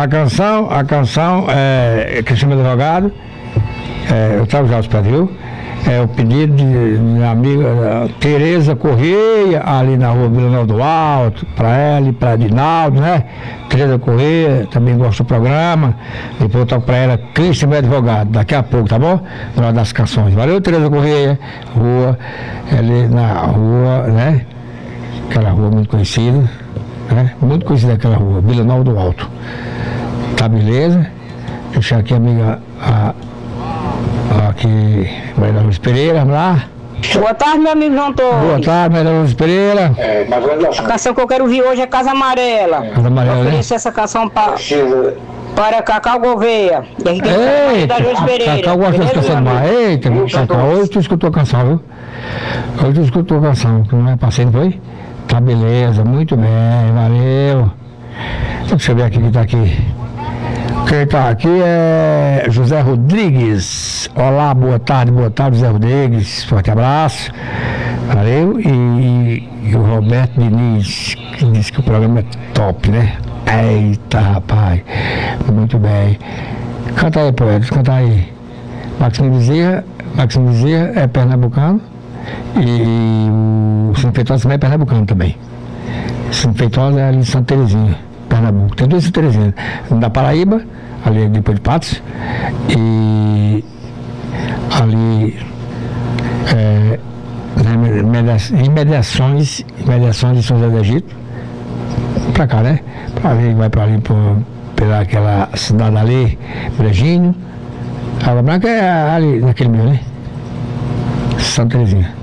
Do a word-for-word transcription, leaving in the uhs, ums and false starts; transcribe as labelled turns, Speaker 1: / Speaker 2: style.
Speaker 1: a canção, a canção é Cristina Advogado, é, eu trago já os pedidos, é o pedido de minha amiga Tereza Correia, ali na rua Vila Nova do Alto, para ela e para Dinaldo, né? Tereza Correia, também gosta do programa. Depois eu toco para ela Cristina Advogado, daqui a pouco, tá bom? Na hora das canções. Valeu, Tereza Correia, rua, ali na rua, né? Aquela rua muito conhecida, né? Muito conhecida aquela rua, Vila Nova do Alto. Tá, beleza? Deixar aqui a amiga, a, a, aqui, Maria Luz Pereira, vamos lá.
Speaker 2: Boa tarde, meu amigo João Torres.
Speaker 1: Boa tarde, Maria Luz Pereira.
Speaker 3: É, mas olha
Speaker 2: A canção que eu quero ouvir hoje é Casa Amarela.
Speaker 1: Casa Amarela,
Speaker 2: Eu
Speaker 1: né?
Speaker 2: ofereço essa canção para,
Speaker 3: precisa.
Speaker 2: para Cacau Gouveia. E a gente tem
Speaker 1: Eita,
Speaker 2: da Luz Pereira.
Speaker 1: Cacau gosta dessa
Speaker 2: Beleza,
Speaker 1: canção
Speaker 2: meu
Speaker 1: demais.
Speaker 2: amigo?
Speaker 1: Eita, Cacau, hoje tu escutou a canção, viu? Hoje tu escutou a canção, que não é parceiro, foi? Tá, beleza, muito bem, valeu. Deixa eu ver aqui quem tá aqui. Quem tá aqui é José Rodrigues. Olá, boa tarde, boa tarde, José Rodrigues. Forte abraço. Valeu. E, e o Roberto Diniz, que disse que o programa é top, né? Eita, rapaz. Muito bem. Canta aí, poeta, canta aí. Maximo Bezerra, Maximo Bezerra é pernambucano. E o São Feitosa também é pernambucano também. São Feitosa é ali de Santa Terezinha, Pernambuco. Tem dois Santa Terezinha. Da Paraíba, ali depois de Patos. E ali é, em mediações, mediações de São José do Egito. Pra cá, né? Pra ali, vai pra ali por, pela aquela cidade ali, Brejinho. Água Branca é ali naquele meio, né? Santa Terezinha.